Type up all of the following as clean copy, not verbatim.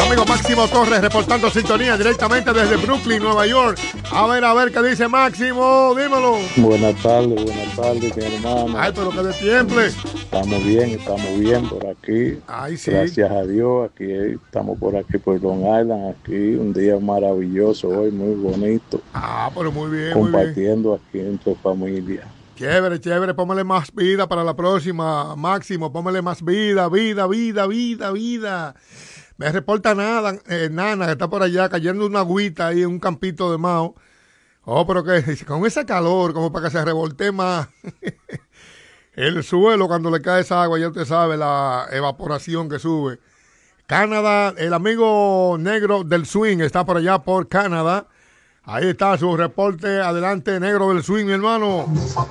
amigo Máximo Torres reportando sintonía directamente desde Brooklyn, Nueva York. A ver qué dice Máximo, dímelo. Buenas tardes, mi hermano. Ay, pero que de tiempo. Estamos bien por aquí. Ay, sí. Gracias a Dios, aquí estamos por aquí por Long Island, aquí un día maravilloso hoy, muy bonito. Pero muy bien, compartiendo muy bien aquí en tu familia. Chévere, póngale más vida para la próxima, Máximo, póngale más vida. Me reporta Nana, que está por allá cayendo una agüita ahí en un campito de Mao. Pero que con ese calor, como para que se revolte más el suelo cuando le cae esa agua, ya usted sabe la evaporación que sube. Canadá, el amigo negro del swing está por allá por Canadá. Ahí está su reporte. Adelante, negro del swing, mi hermano.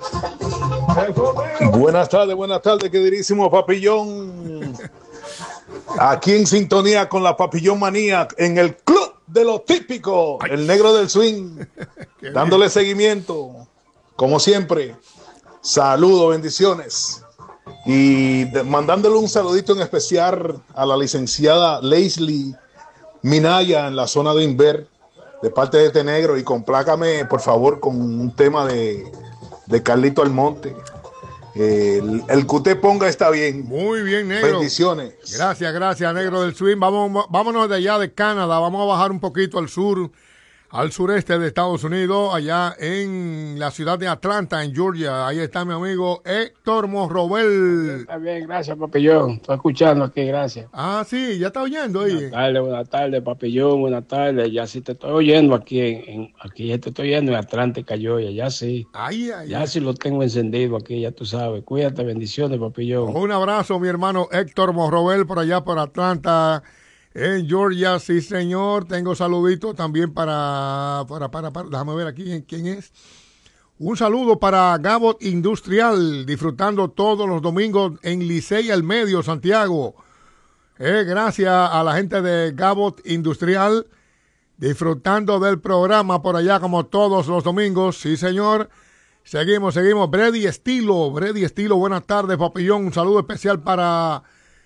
Buenas tardes, queridísimo Papillón. Aquí en sintonía con la Papillón Manía en el Club de lo Típico, el negro del swing, dándole seguimiento, como siempre. Saludos, bendiciones. Y mandándole un saludito en especial a la licenciada Leslie Minaya en la zona de Inver, de parte de este negro, y complácame por favor con un tema de Carlito Almonte. El que usted ponga está bien. Muy bien, negro. Bendiciones. Gracias, negro del swing. Vámonos de allá de Canadá, vamos a bajar un poquito al sur, al sureste de Estados Unidos, allá en la ciudad de Atlanta, en Georgia. Ahí está mi amigo Héctor Morrobel. Está bien, gracias, Papillón. Estoy escuchando aquí, gracias. Sí, ya está oyendo ahí. Buenas tardes, Papillón, buenas tardes. Ya sí te estoy oyendo aquí, aquí ya te estoy oyendo en Atlántica, Georgia, ya sí. Ya sí lo tengo encendido aquí, ya tú sabes. Cuídate, bendiciones, Papillón. Un abrazo, mi hermano Héctor Morrobel, por allá por Atlanta, en Georgia. Sí, señor. Tengo saluditos también para déjame ver aquí quién es. Un saludo para Gabot Industrial, disfrutando todos los domingos en Licey al Medio, Santiago. Gracias a la gente de Gabot Industrial, disfrutando del programa por allá como todos los domingos. Sí, señor. Seguimos. Brady Estilo, buenas tardes, Papillón. Un saludo especial para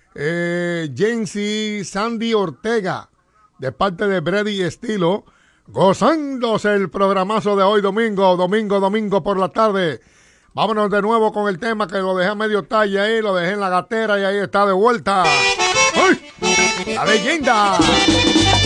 Jency Sandy Ortega, de parte de Brady Estilo, gozándose el programazo de hoy domingo por la tarde. Vámonos de nuevo con el tema que lo dejé a medio talle ahí, lo dejé en la gatera y ahí está de vuelta. ¡Ay! La leyenda.